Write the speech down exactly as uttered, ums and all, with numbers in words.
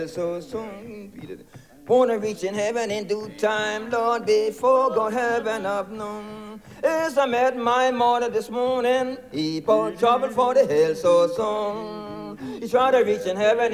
So soon, Peter. Wanna reach in heaven in due time, Lord, before God heaven up known. As I met my mother this morning, he poured trouble for the hell so soon. He tried to reach in heaven.